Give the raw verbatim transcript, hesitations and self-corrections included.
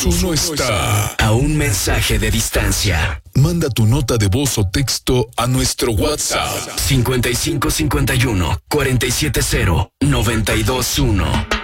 dos uno está a un mensaje de distancia. Manda tu nota de voz o texto a nuestro WhatsApp cincuenta y cinco cincuenta y uno cuarenta y siete cero noventa y dos uno.